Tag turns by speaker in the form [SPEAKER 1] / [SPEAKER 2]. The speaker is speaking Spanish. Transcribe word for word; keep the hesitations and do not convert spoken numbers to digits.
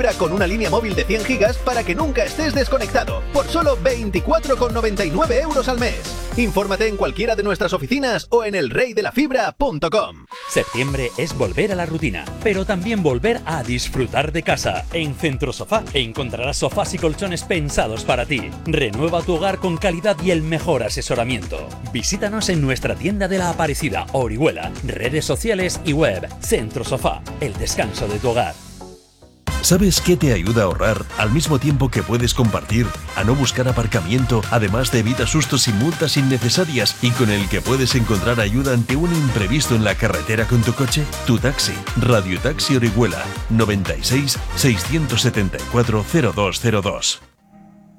[SPEAKER 1] con una línea móvil de cien gigas para que nunca estés desconectado, por solo veinticuatro con noventa y nueve euros al mes. Infórmate en cualquiera de nuestras oficinas o en el rey de la fibra punto com.
[SPEAKER 2] Septiembre es volver a la rutina, pero también volver a disfrutar de casa. En Centro Sofá encontrarás sofás y colchones pensados para ti. Renueva tu hogar con calidad y el mejor asesoramiento. Visítanos en nuestra tienda de La Aparecida, Orihuela, redes sociales y web. Centro Sofá, el descanso de tu hogar.
[SPEAKER 3] ¿Sabes qué te ayuda a ahorrar al mismo tiempo que puedes compartir, a no buscar aparcamiento, además te evita sustos y multas innecesarias y con el que puedes encontrar ayuda ante un imprevisto en la carretera con tu coche? Tu Taxi. Radio Taxi Orihuela noventa y seis, seiscientos setenta y cuatro, cero dos cero dos.